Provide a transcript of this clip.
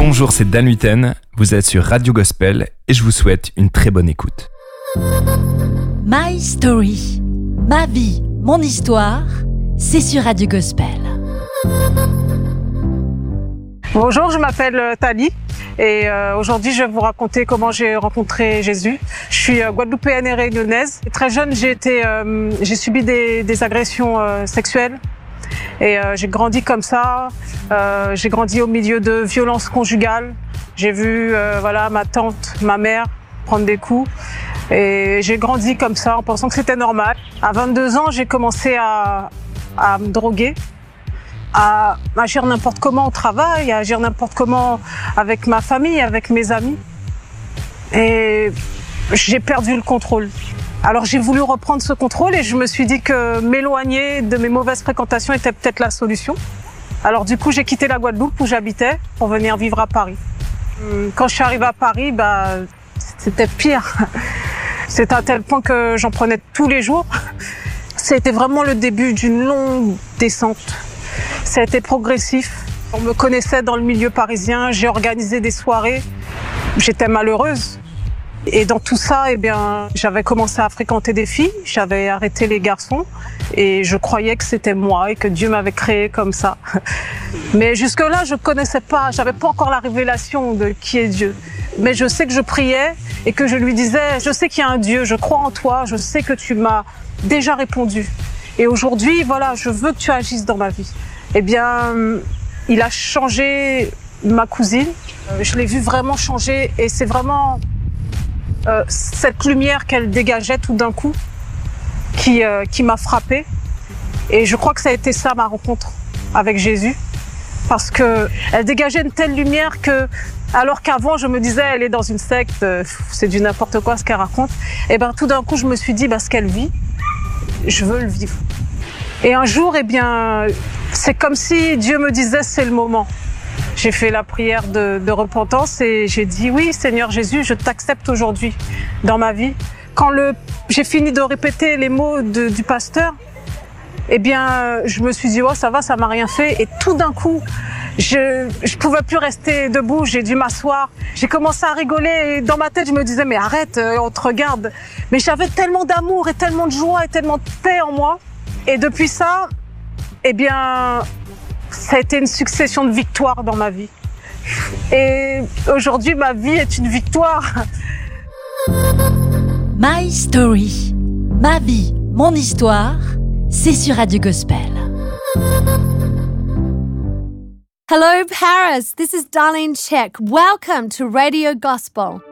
Bonjour, c'est Dan Huiten, vous êtes sur Radio Gospel et je vous souhaite une très bonne écoute. My Story, ma vie, mon histoire, c'est sur Radio Gospel. Bonjour, je m'appelle Thalie et aujourd'hui je vais vous raconter comment j'ai rencontré Jésus. Je suis guadeloupéenne et réunionnaise. Très jeune, j'ai subi des agressions sexuelles et j'ai grandi comme ça. J'ai grandi au milieu de violences conjugales. J'ai vu ma tante, ma mère prendre des coups et j'ai grandi comme ça en pensant que c'était normal. À 22 ans, j'ai commencé à me droguer, à agir n'importe comment au travail, à agir n'importe comment avec ma famille, avec mes amis. Et j'ai perdu le contrôle. Alors j'ai voulu reprendre ce contrôle et je me suis dit que m'éloigner de mes mauvaises fréquentations était peut-être la solution. Alors du coup, j'ai quitté la Guadeloupe où j'habitais pour venir vivre à Paris. Quand je suis arrivée à Paris, c'était pire. C'était à tel point que j'en prenais tous les jours. C'était vraiment le début d'une longue descente. Ça a été progressif. On me connaissait dans le milieu parisien, j'ai organisé des soirées. J'étais malheureuse. Et dans tout ça, j'avais commencé à fréquenter des filles, j'avais arrêté les garçons et je croyais que c'était moi et que Dieu m'avait créé comme ça. Mais jusque-là, je connaissais pas, j'avais pas encore la révélation de qui est Dieu. Mais je sais que je priais et que je lui disais, je sais qu'il y a un Dieu, je crois en toi, je sais que tu m'as déjà répondu. Et aujourd'hui, je veux que tu agisses dans ma vie. Il a changé ma cousine. Je l'ai vu vraiment changer et c'est vraiment cette lumière qu'elle dégageait tout d'un coup qui m'a frappée. Et je crois que ça a été ça ma rencontre avec Jésus. Parce que elle dégageait une telle lumière que, alors qu'avant je me disais elle est dans une secte, c'est du n'importe quoi ce qu'elle raconte. Et tout d'un coup je me suis dit ce qu'elle vit, je veux le vivre. Et un jour c'est comme si Dieu me disait c'est le moment. J'ai fait la prière de repentance et j'ai dit oui Seigneur Jésus, je t'accepte aujourd'hui dans ma vie. Quand j'ai fini de répéter les mots du pasteur, je me suis dit ça va, ça m'a rien fait. Et tout d'un coup, je pouvais plus rester debout, j'ai dû m'asseoir. J'ai commencé à rigoler et dans ma tête je me disais mais arrête, on te regarde. Mais j'avais tellement d'amour et tellement de joie et tellement de paix en moi. Et depuis ça, ça a été une succession de victoires dans ma vie. Et aujourd'hui, ma vie est une victoire. My Story, ma vie, mon histoire, c'est sur Radio Gospel. Hello, Paris. This is Darlene Check. Welcome to Radio Gospel.